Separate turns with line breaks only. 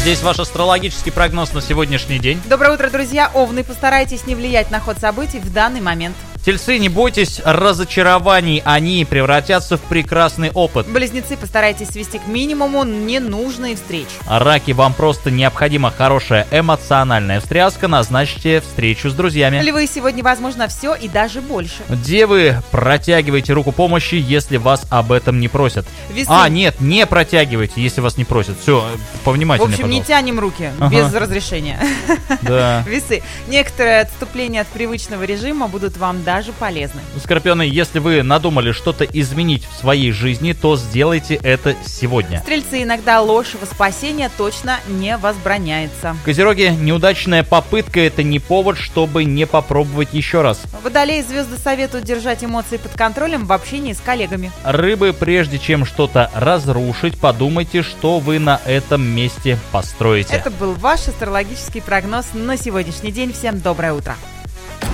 Здесь ваш астрологический прогноз на сегодняшний день.
Доброе утро, друзья. Овны, постарайтесь не влиять на ход событий в данный момент.
Тельцы, не бойтесь разочарований, они превратятся в прекрасный опыт.
Близнецы, постарайтесь свести к минимуму ненужные встречи.
Раки, вам просто необходима хорошая эмоциональная встряска, назначьте встречу с друзьями.
Львы, сегодня возможно все и даже больше.
Девы, протягивайте руку помощи, если вас об этом не просят.
Весы.
Нет, не протягивайте, если вас не просят. Все, повнимательнее,
В общем,
пожалуйста.
не тянем руки без разрешения.
Да.
Весы, некоторые отступления от привычного режима будут вам даже полезны.
Скорпионы, если вы надумали что-то изменить в своей жизни, то сделайте это сегодня.
Стрельцы, иногда ложь во спасение точно не возбраняется.
Козероги, неудачная попытка – это не повод, чтобы не попробовать еще раз.
Водолеи, звезды советуют держать эмоции под контролем в общении с коллегами.
Рыбы, прежде чем что-то разрушить, подумайте, что вы на этом месте построите.
Это был ваш астрологический прогноз на сегодняшний день. Всем доброе утро.